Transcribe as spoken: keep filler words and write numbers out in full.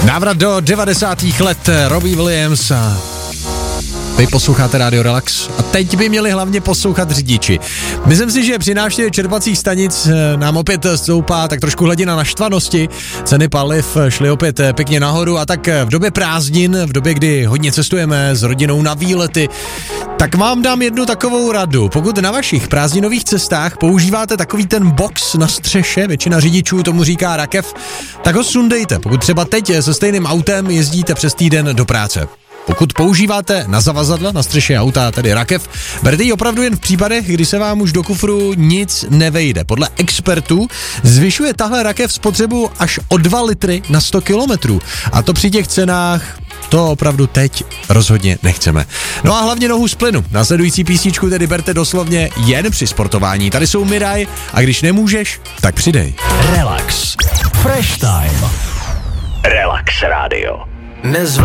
Návrat do devadesátých let, Robbie Williams a vy posloucháte Radio Relax a teď by měli hlavně poslouchat řidiči. Myslím si, že při návštěvě čerpacích stanic nám opět stoupá tak trošku hladina naštvanosti, ceny paliv šly opět pěkně nahoru a tak v době prázdnin, v době, kdy hodně cestujeme s rodinou na výlety, tak vám dám jednu takovou radu. Pokud na vašich prázdninových cestách používáte takový ten box na střeše, většina řidičů tomu říká rakev, tak ho sundejte. Pokud třeba teď se stejným autem jezdíte přes týden do práce. Pokud používáte na zavazadla na střeše auta, tedy rakev, berte ji opravdu jen v případech, kdy se vám už do kufru nic nevejde. Podle expertů zvyšuje tahle rakev spotřebu až o dva litry na sto kilometrů. A to při těch cenách to opravdu teď rozhodně nechceme. No a hlavně nohu z plynu. Následující písničku tedy berte doslovně jen při sportování. Tady jsou Miraj a když nemůžeš, tak přidej. Relax. Fresh time. Relax Radio. Nezv-